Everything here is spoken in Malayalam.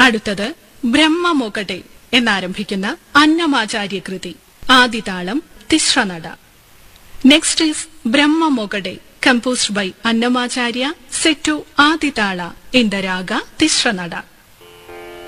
അടുത്തത് ബ്രഹ്മമൊകടെ എന്നാരംഭിക്കുന്ന അന്നമാചാര്യ കൃതി. ആദിതാളം Tisranada. Next is ബ്രഹ്മമൊകടെ composed by Annamacharya, set to Aditala in the raga Tisranada.